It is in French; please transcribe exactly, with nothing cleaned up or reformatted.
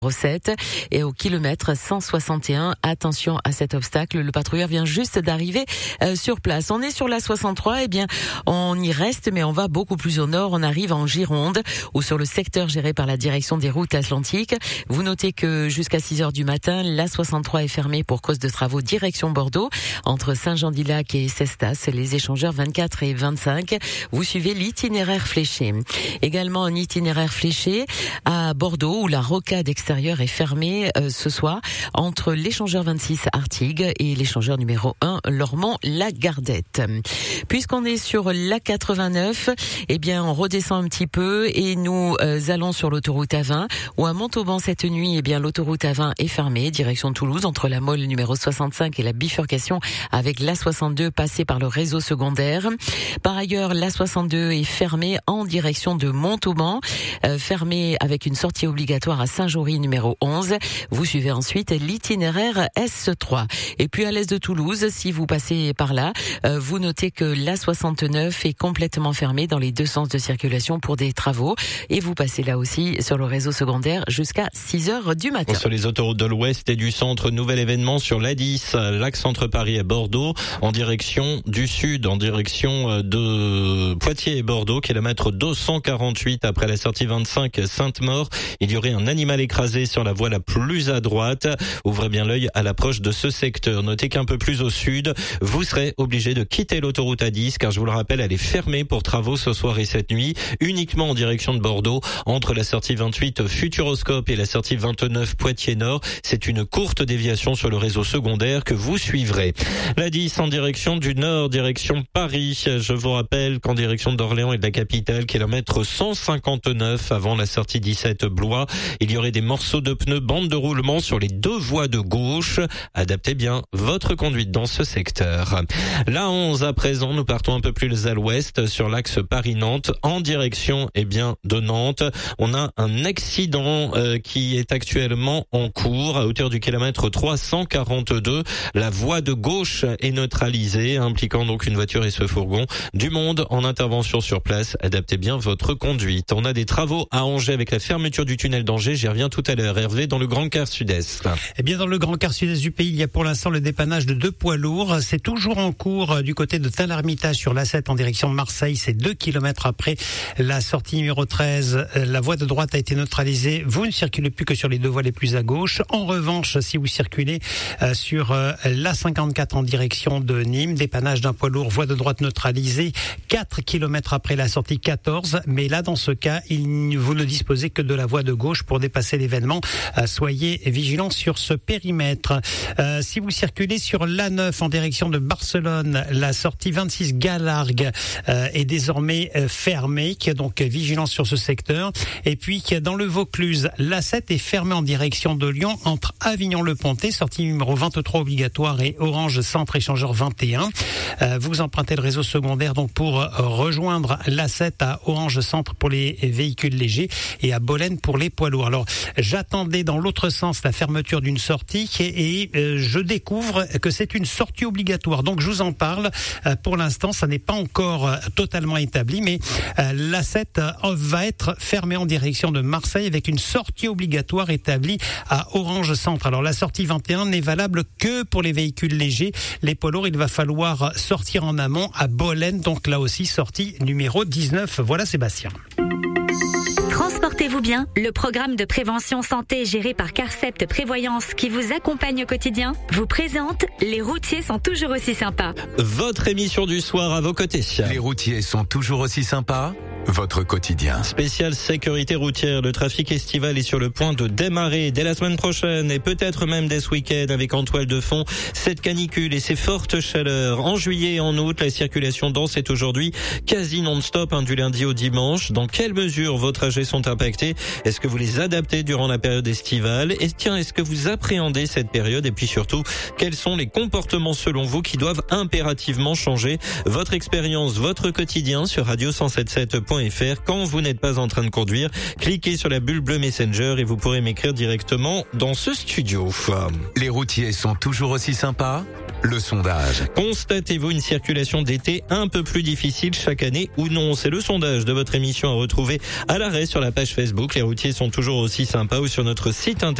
sept et au kilomètre cent soixante et un. Attention à cet obstacle, le patrouilleur vient juste d'arriver euh, sur place. On est sur la soixante-trois, eh bien on y reste mais on va beaucoup plus au nord, on arrive en Gironde ou sur le secteur géré par la direction des routes atlantiques. Vous notez que jusqu'à six heures du matin, la soixante-trois est fermée pour cause de travaux direction Bordeaux entre Saint-Jean-d'Illac et Cestas, les échangeurs vingt-quatre et vingt-cinq. Vous suivez l'itinéraire fléché. Également un itinéraire fléché à Bordeaux où la rocade extérieure est fermé euh, ce soir entre l'échangeur vingt-six Artigues et l'échangeur numéro un Lormont-la-Gardette. Puisqu'on est sur l'A quatre-vingt-neuf, eh bien on redescend un petit peu et nous euh, allons sur l'autoroute A vingt où à Montauban cette nuit, eh bien l'autoroute A vingt est fermée direction Toulouse entre la Mole numéro soixante-cinq et la bifurcation avec l'A soixante-deux passée par le réseau secondaire. Par ailleurs, l'A soixante-deux est fermée en direction de Montauban, euh, fermée avec une sortie obligatoire à Saint-Jory numéro onze. Vous suivez ensuite l'itinéraire S trois. Et puis à l'est de Toulouse, si vous passez par là, euh, vous notez que l'A soixante-neuf est complètement fermée dans les deux sens de circulation pour des travaux. Et vous passez là aussi sur le réseau secondaire jusqu'à six heures du matin. Sur les autoroutes de l'Ouest et du Centre, nouvel événement sur l'A dix, l'axe entre Paris et Bordeaux, en direction du Sud, en direction de Poitiers et Bordeaux, kilomètre deux cent quarante-huit après la sortie vingt-cinq Sainte-Maure. Il y aurait un animal écrasé sur la voie la plus à droite. Ouvrez bien l'œil à l'approche de ce secteur. Notez qu'un peu plus au sud, vous serez obligé de quitter l'autoroute A dix car je vous le rappelle, elle est fermée pour travaux ce soir et cette nuit, uniquement en direction de Bordeaux, entre la sortie vingt-huit Futuroscope et la sortie vingt-neuf Poitiers-Nord. C'est une courte déviation sur le réseau secondaire que vous suivrez. L'A dix en direction du nord, direction Paris. Je vous rappelle qu'en direction d'Orléans et de la capitale, kilomètre cent cinquante-neuf avant la sortie dix-sept Blois, il y aurait des morceaux de pneus, bande de roulement sur les deux voies de gauche. Adaptez bien votre conduite dans ce secteur. La onze à présent, nous partons un peu plus à l'ouest sur l'axe Paris-Nantes en direction eh bien de Nantes. On a un accident euh, qui est actuellement en cours à hauteur du kilomètre trois cent quarante-deux. La voie de gauche est neutralisée, impliquant donc une voiture et ce fourgon. Du monde en intervention sur place. Adaptez bien votre conduite. On a des travaux à Angers avec la fermeture du tunnel d'Angers. J'y reviens tout à l'heure. Hervé, dans le Grand Quart Sud-Est. Eh bien, dans le Grand Quart Sud-Est du pays, il y a pour l'instant le dépannage de deux poids lourds. C'est toujours en cours du côté de Tain-l'Hermitage sur l'A sept en direction de Marseille. C'est deux kilomètres après la sortie numéro treize. La voie de droite a été neutralisée. Vous ne circulez plus que sur les deux voies les plus à gauche. En revanche, si vous circulez euh, sur euh, l'A cinquante-quatre en direction de Nîmes, dépannage d'un poids lourd, voie de droite neutralisée, quatre kilomètres après la sortie quatorze. Mais là, dans ce cas, il, vous ne disposez que de la voie de gauche pour dépasser l'événement. Euh, soyez vigilants sur ce périmètre. Euh, si vous circulez sur l'A neuf en direction de Barcelone, la sortie vingt-six Galargue euh, est désormais euh, fermée, donc vigilance sur ce secteur. Et puis dans le Vaucluse, l'A sept est fermée en direction de Lyon entre Avignon-le-Pontet, sortie numéro vingt-trois obligatoire, et Orange Centre échangeur vingt et un. Euh, vous empruntez le réseau secondaire donc pour rejoindre l'A sept à Orange Centre pour les véhicules légers et à Bolène pour les poids lourds. Alors j'attendais dans l'autre sens la fermeture d'une sortie et, et euh, je découvre que c'est une sortie obligatoire. Donc je vous en parle. Euh, pour l'instant, ça n'est pas encore euh, totalement établi, mais euh, l'A sept euh, va être fermée en direction de Marseille avec une sortie obligatoire établie à Orange Centre. Alors la sortie vingt et un n'est valable que pour les véhicules légers. Les poids lourds, il va falloir sortir en amont à Bolène. Donc là aussi, sortie numéro dix-neuf. Voilà Sébastien. Transportez-vous bien, le programme de prévention santé géré par Carcept Prévoyance qui vous accompagne au quotidien vous présente Les routiers sont toujours aussi sympas. Votre émission du soir à vos côtés. Les routiers sont toujours aussi sympas. Votre quotidien. Spécial sécurité routière. Le trafic estival est sur le point de démarrer dès la semaine prochaine et peut-être même dès ce week-end avec en toile de fond cette canicule et ces fortes chaleurs. En juillet et en août, la circulation dense est aujourd'hui quasi non-stop hein, du lundi au dimanche. Dans quelle mesure vos trajets sont impactés? Est-ce que vous les adaptez durant la période estivale? Et tiens, est-ce que vous appréhendez cette période? Et puis surtout, quels sont les comportements selon vous qui doivent impérativement changer? Votre expérience, votre quotidien sur radio cent soixante-sept point f r. Quand vous n'êtes pas en train de conduire, cliquez sur la bulle bleue Messenger et vous pourrez m'écrire directement dans ce studio. Les routiers sont toujours aussi sympas? Le sondage. Constatez-vous une circulation d'été un peu plus difficile chaque année ou non? C'est le sondage de votre émission à retrouver à l'arrêt sur la page Facebook Facebook. Les routiers sont toujours aussi sympas ou sur notre site internet.